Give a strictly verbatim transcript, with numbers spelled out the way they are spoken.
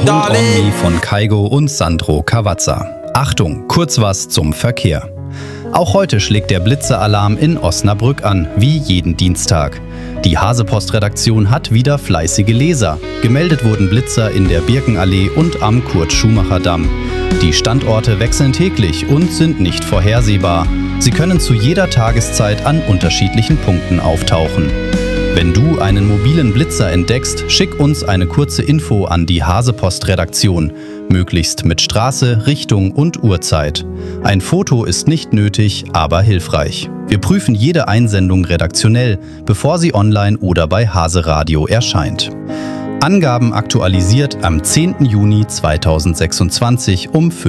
Hund on Me von Kygo und Sandro Cavazza. Achtung, kurz was zum Verkehr. Auch heute schlägt der Blitzeralarm in Osnabrück an, wie jeden Dienstag. Die Hasepost-Redaktion hat wieder fleißige Leser. Gemeldet wurden Blitzer in der Birkenallee und am Kurt-Schumacher-Damm. Die Standorte wechseln täglich und sind nicht vorhersehbar. Sie können zu jeder Tageszeit an unterschiedlichen Punkten auftauchen. Wenn du einen mobilen Blitzer entdeckst, schick uns eine kurze Info an die Hasepost-Redaktion, möglichst mit Straße, Richtung und Uhrzeit. Ein Foto ist nicht nötig, aber hilfreich. Wir prüfen jede Einsendung redaktionell, bevor sie online oder bei Hase Radio erscheint. Angaben aktualisiert am zehnten Juni zweitausendsechsundzwanzig um